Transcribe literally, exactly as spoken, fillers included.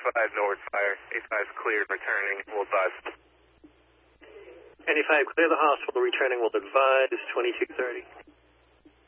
eighty-five north fire. eighty-five clear, returning, will advise. eighty-five clear the hospital, returning, will advise, twenty-two thirty.